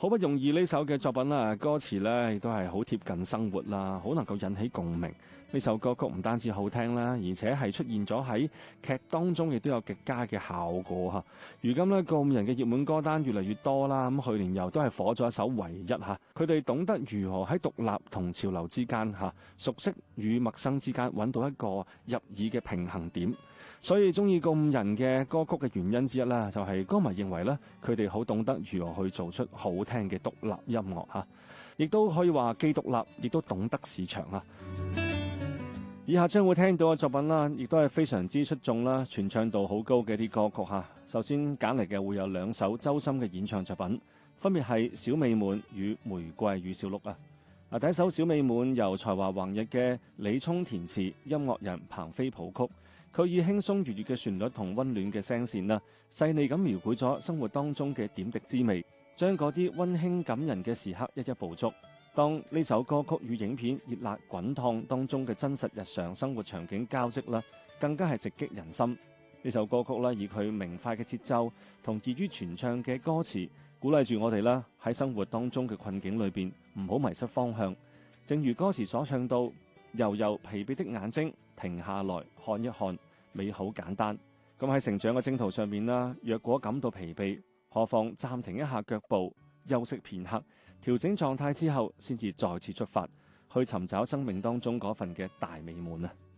好不容易呢首嘅作品啦，歌詞呢亦都係好貼近生活啦，好能夠引起共鳴。呢首歌曲唔單止好聽啦，而且係出現咗喺劇當中，亦都有極佳嘅效果嚇。如今呢，告五人嘅熱門歌單越嚟越多啦，咁去年又都係火咗一首唯一嚇。佢哋懂得如何喺獨立同潮流之間嚇，熟悉與陌生之間揾到一個入耳嘅平衡點。所以中意告五人嘅歌曲嘅原因之一啦，就係歌迷認為咧，佢哋好懂得如何去做出好聽嘅獨立音樂嚇，亦都可以話既獨立，亦都懂得市場啊。以下將會聽到嘅作品啦，亦都係非常之出眾啦，傳唱度好高嘅啲歌曲嚇。首先揀嚟嘅會有兩首周深嘅演唱作品，分別係《小美滿》與《玫瑰與小鹿》啊。第一首《小美滿》由才華橫溢嘅李聰填詞，音樂人彭飛譜曲。佢以輕鬆愉悅嘅旋律同溫暖嘅聲線啦，細膩咁描繪咗生活當中嘅點滴滋味，將嗰啲溫馨感人嘅時刻一一捕捉。當呢首歌曲與影片《熱辣滾燙》當中嘅真實日常生活場景交織啦，更加係直擊人心。呢首歌曲啦，以佢明快嘅節奏同易於傳唱嘅歌詞，鼓勵住我哋啦喺生活當中嘅困境裏邊唔好迷失方向。正如歌詞所唱到，悠悠疲憊的眼睛停下來看一看，美好簡單。咁喺成長嘅征途上面啦，若果感到疲憊，何妨暫停一下腳步，休息片刻，調整狀態之後，先至再次出發，去尋找生命當中嗰份嘅大美滿啊！